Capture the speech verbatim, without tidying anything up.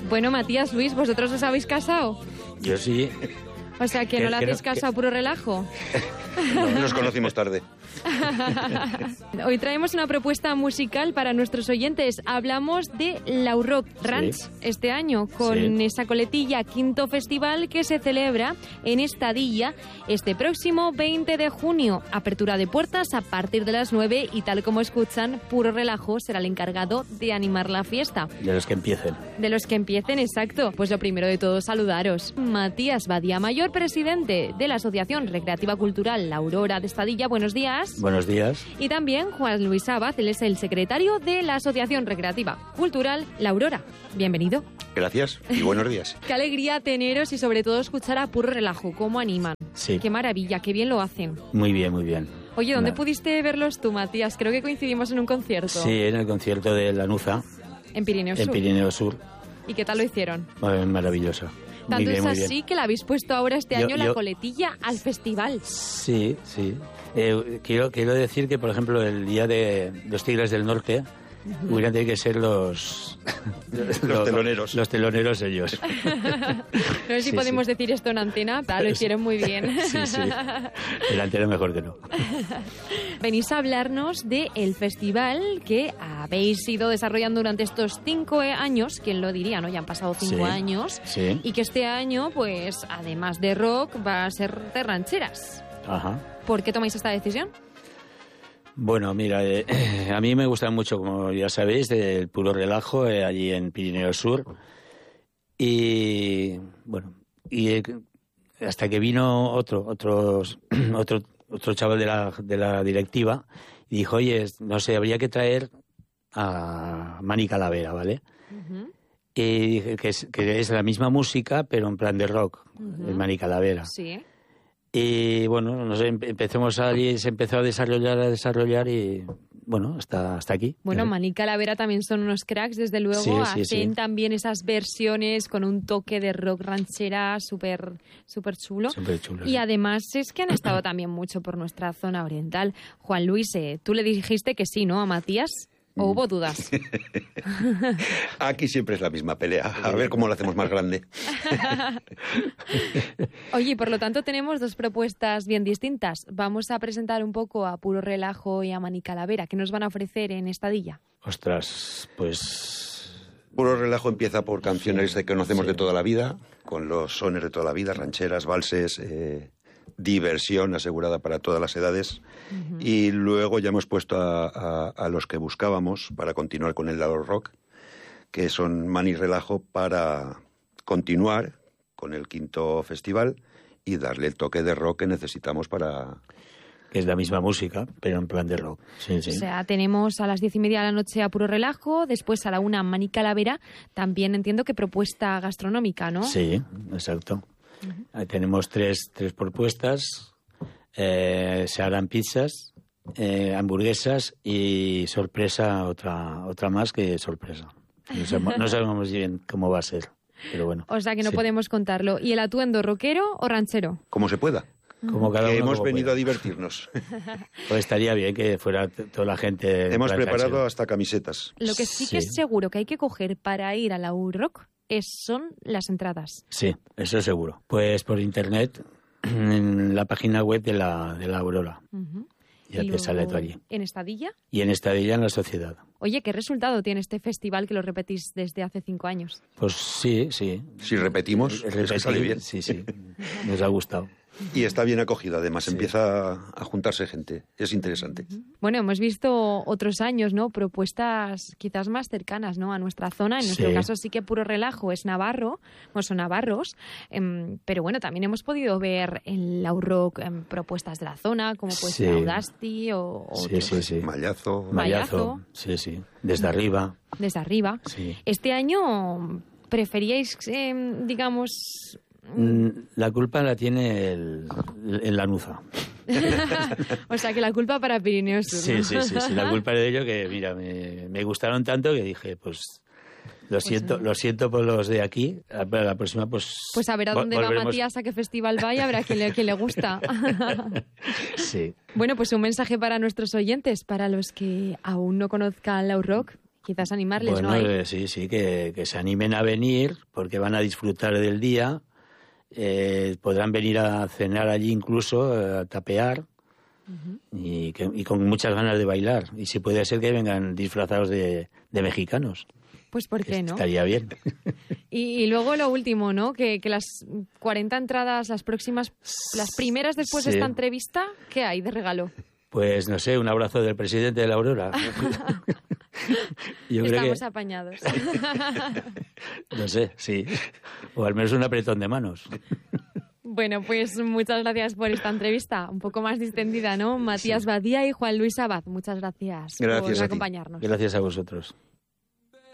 Bueno, Matías, Luis, ¿vosotros os habéis casado? Yo sí. O sea, que no le hacéis caso a puro relajo. No, nos conocimos tarde. Hoy traemos una propuesta musical para nuestros oyentes. Hablamos de Laurock Ranch sí. este año, con sí. esa coletilla Quinto Festival que se celebra en Estadilla este próximo veinte de junio. Apertura de puertas a partir de las nueve y tal como escuchan, Puro Relajo será el encargado de animar la fiesta. De los que empiecen. De los que empiecen, exacto. Pues lo primero de todo, saludaros. Matías Badía Mayor, presidente de la Asociación Recreativa Cultural La Aurora de Estadilla. Buenos días. Buenos días. Y también Juan Luis Abad, él es el secretario de la Asociación Recreativa Cultural La Aurora. Bienvenido. Gracias y buenos días. Qué alegría teneros y sobre todo escuchar a Puro Relajo, cómo animan. Sí. Qué maravilla, qué bien lo hacen. Muy bien, muy bien. Oye, ¿dónde Nah. pudiste verlos tú, Matías? Creo que coincidimos en un concierto. Sí, en el concierto de Lanuza. En Pirineo Sur. En Pirineo Sur. ¿Y qué tal lo hicieron? Bueno, maravilloso. Tanto muy bien, es muy así bien. que la habéis puesto ahora este Yo- año la yo- coletilla al festival. Sí, sí. Eh, quiero, quiero decir que, por ejemplo, el día de los Tigres del Norte uh-huh. hubieran tenido que ser los... Los teloneros. Los teloneros ellos. No sé si Sí, podemos sí. decir esto en antena, pero lo hicieron muy bien. Sí, sí. Delantero mejor que no. Venís a hablarnos del festival que habéis ido desarrollando durante estos cinco años, ¿quién lo diría, no? Ya han pasado cinco Sí, años. sí. Y que este año, pues, además de rock, va a ser de rancheras. Ajá. ¿Por qué tomáis esta decisión? Bueno, mira, eh, a mí me gusta mucho, como ya sabéis, del Puro Relajo, eh, allí en Pirineo Sur. Y, bueno, y eh, hasta que vino otro, otros, otro, otro chaval de la, de la directiva y dijo, oye, no sé, habría que traer a Mani Calavera, ¿vale? Uh-huh. Y dije que es, que es la misma música, pero en plan de rock, Uh-huh. el Mani Calavera. Sí. Y bueno, no sé, empe- empecemos allí, se empezó a desarrollar, a desarrollar y bueno, hasta, hasta aquí. Bueno, Eh, Mani Calavera también son unos cracks, desde luego. Sí, sí, Hacen sí. también esas versiones con un toque de rock ranchera súper súper chulo. Súper chulo, Y sí. además es que han estado también mucho por nuestra zona oriental. Juan Luis, eh, tú le dijiste que sí, ¿no? A Matías. ¿O hubo dudas? Aquí siempre es la misma pelea. A ver cómo lo hacemos más grande. Oye, y por lo tanto tenemos dos propuestas bien distintas. Vamos a presentar un poco a Puro Relajo y a Mani Calavera. ¿Qué nos van a ofrecer en Estadilla? Ostras, pues... Puro Relajo empieza por canciones Sí, que conocemos sí. de toda la vida, con los sones de toda la vida, rancheras, valses, eh, diversión asegurada para todas las edades. Uh-huh. Y luego ya hemos puesto a, a, a los que buscábamos para continuar con el lado rock, que son Mani Relajo, para continuar con el quinto festival y darle el toque de rock que necesitamos para... Que es la misma música, pero en plan de rock. Sí, sí. O sea, tenemos a las diez y media de la noche a Puro Relajo, después a la una Mani Calavera. También entiendo que propuesta gastronómica, ¿no? Sí, exacto. Uh-huh. Ahí tenemos tres, tres propuestas. Eh, se harán pizzas, eh, hamburguesas y sorpresa, otra otra más que sorpresa. No sabemos, no sabemos bien cómo va a ser, pero bueno. O sea que no sí. podemos contarlo. ¿Y el atuendo rockero o ranchero? Como se pueda. Como cada Que uno hemos como venido pueda. a divertirnos. Pues estaría bien que fuera t- toda la gente... Hemos en plan preparado ranchero. hasta camisetas. Lo que sí, Sí. que es seguro que hay que coger para ir a la U-Rock es, son las entradas. Sí, eso seguro. Pues por internet, en la página web de la, de la Aurora. Uh-huh. Ya Y te luego, sale todo allí. ¿En Estadilla? Y en Estadilla, en la sociedad. Oye, ¿qué resultado tiene este festival que lo repetís desde hace cinco años? Pues sí, sí. Si repetimos, es que Repetir, sale bien. Sí, sí. Nos ha gustado. Y está bien acogida, además. Sí. Empieza a juntarse gente. Es interesante. Bueno, hemos visto otros años, ¿no? Propuestas quizás más cercanas, ¿no? A nuestra zona. En nuestro Sí. caso sí que Puro Relajo es navarro, o son navarros. em, pero bueno, también hemos podido ver en la U-Rock em, propuestas de la zona, como puede ser Sí. Audasti o, o Sí, otros. sí, sí. Mallazo. Mallazo. Mallazo. Sí, sí. Desde arriba. Desde arriba. Sí. Este año preferíais, em, digamos... Mm, La culpa la tiene el, el Lanuza. O sea, que la culpa para Pirineos Sur, Sí, ¿no? sí, sí, sí. La culpa es de ello que, mira, me, me gustaron tanto que dije, pues... Lo siento, sí. lo siento por los de aquí. A la próxima, pues... Pues a ver a vol- dónde va volveremos- Matías, a qué festival va y a ver a quién le, quién le gusta. Sí. Bueno, pues un mensaje para nuestros oyentes, para los que aún no conozcan la U-Rock quizás animarles, bueno, ¿no? Ahí. Eh, sí, sí, que, que se animen a venir porque van a disfrutar del día, eh, podrán venir a cenar allí incluso, a tapear. Uh-huh. y, que, y con muchas ganas de bailar. Y si puede ser que vengan disfrazados de, de mexicanos. Pues ¿por qué no? Estaría bien. Y, y luego lo último, ¿no? Que, que las cuarenta entradas, las próximas, las primeras después sí. de esta entrevista, ¿qué hay de regalo? Pues no sé, un abrazo del presidente de la Aurora. Yo Estamos creo que... apañados. No sé, sí. O al menos un apretón de manos. Bueno, pues muchas gracias por esta entrevista, un poco más distendida, ¿no? Matías sí. Badía y Juan Luis Abad, muchas gracias, gracias por acompañarnos. Gracias a vosotros.